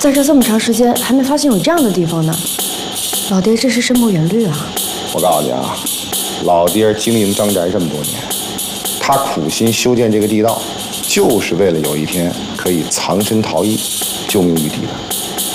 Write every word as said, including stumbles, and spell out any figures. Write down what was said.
在这这么长时间，还没发现有这样的地方呢。老爹这是深谋远虑啊！ 我告诉你啊，老爹经营张宅这么多年，他苦心修建这个地道，就是为了有一天可以藏身逃逸，救命于地的。